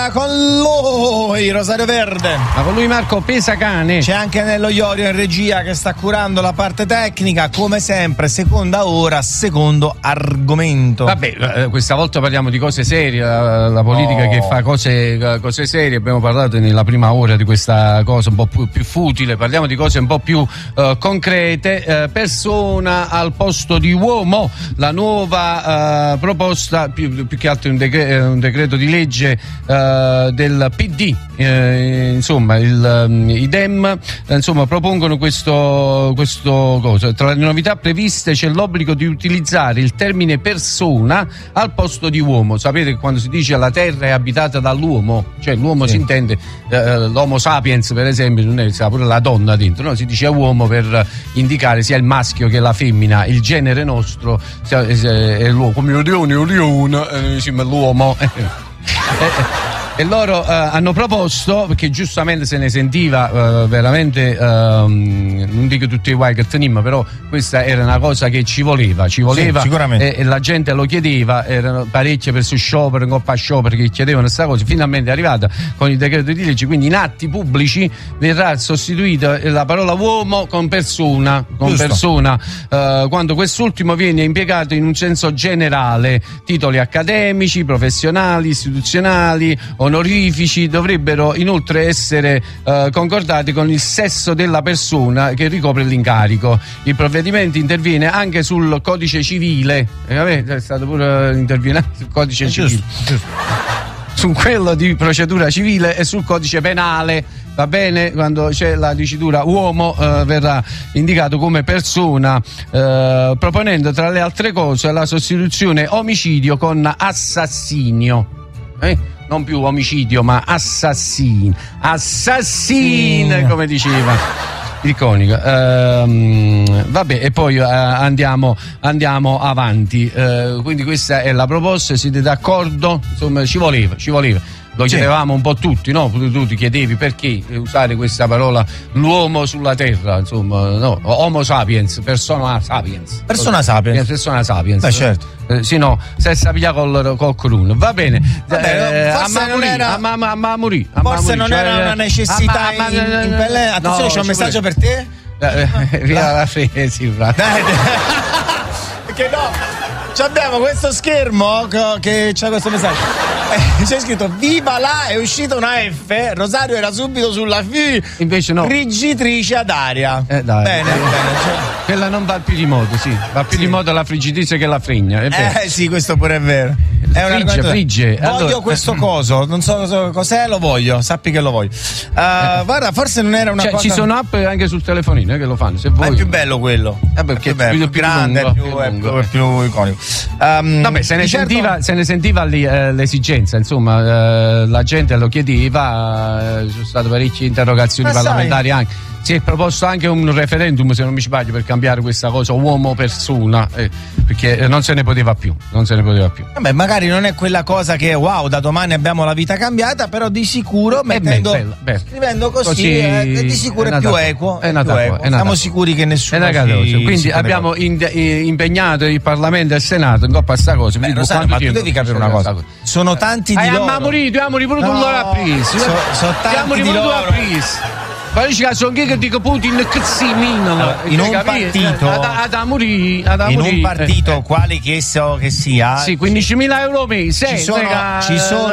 Con lui Rosario Verde, ma con lui Marco Pesacane. c'è anche Nello Iorio in regia che sta curando la parte tecnica, come sempre. Seconda ora, secondo argomento. Vabbè, questa volta parliamo di cose serie, la politica che fa cose serie. Abbiamo parlato nella prima ora di questa cosa un po' più futile, parliamo di cose un po' più concrete. Persona al posto di uomo, la nuova proposta, più che altro un decreto di legge del PD, insomma i Dem propongono questo cosa. Tra le novità previste c'è l'obbligo di utilizzare il termine persona al posto di uomo. Sapete che quando si dice la terra è abitata dall'uomo, cioè l'uomo si intende l'homo sapiens, per esempio, non è pure la donna dentro, no? Si dice uomo per indicare sia il maschio che la femmina, il genere nostro è l'uomo, come l'uomo. E loro hanno proposto, perché giustamente se ne sentiva veramente, non dico tutti i guai che tenimmo, però questa era una cosa che ci voleva sì, sicuramente. E la gente lo chiedeva, erano parecchie per su sciopero, in coppa sciopero che chiedevano questa cosa. Finalmente è arrivata con il decreto di legge, quindi in atti pubblici verrà sostituita la parola uomo con persona, quando quest'ultimo viene impiegato in un senso generale. Titoli accademici, professionali, istituzionali, onorifici dovrebbero inoltre essere concordati con il sesso della persona che ricopre l'incarico. Il provvedimento interviene anche sul codice civile, è stato pure intervenuto sul codice civile, giusto. Su quello di procedura civile e sul codice penale. Va bene, quando c'è la dicitura uomo verrà indicato come persona, proponendo tra le altre cose la sostituzione omicidio con assassinio. Non più omicidio, ma assassin, come diceva iconico. Vabbè, e poi andiamo avanti. Quindi questa è la proposta, siete d'accordo? Insomma, ci voleva. Lo chiedevamo un po' tutti, no? Tu ti chiedevi perché usare questa parola, l'uomo sulla terra, insomma, no? Homo sapiens, persona sapiens. Persona sapiens. Beh, certo. Sì, no, se sapia col crun. Va bene. Forse non era una necessità in pelle. Attenzione, c'è un messaggio per te. Via la fresi, frate. Perché no? Abbiamo questo schermo che c'è questo messaggio. C'è scritto viva la, è uscita una F, Rosario era subito sulla F, invece no, friggitrice ad aria. Dai, bene. Quella non va più di moda, sì, va più di moda la friggitrice che la fregna. Sì, questo pure è vero. Frigge. Voglio allora questo coso, non so cos'è, lo voglio, sappi che lo voglio. Guarda, forse non era una cosa. Ci sono app anche sul telefonino che lo fanno, se vuoi. Ma è più bello quello. Perché è più grande, è più iconico. Vabbè, se ne sentiva l'esigenza, insomma, la gente lo chiedeva, ci sono state parecchie interrogazioni parlamentari anche. Si è proposto anche un referendum, se non mi sbaglio, per cambiare questa cosa uomo-persona, perché non se ne poteva più. Vabbè, magari non è quella cosa che wow, da domani abbiamo la vita cambiata, però di sicuro scrivendo così di sicuro è più equo. Siamo sicuri che nessuno quindi abbiamo impegnato il Parlamento e il Senato in coppa a sta cosa. Rosario, ma tu devi capire una cosa. Sono tanti di loro. Ma morì, tu pure tu l'ora preso. Sono tanti di loro. Ma dici che sono che dico Putin che si minano in un partito in un partito quale che sia, sì, 15.000 euro mese ci sono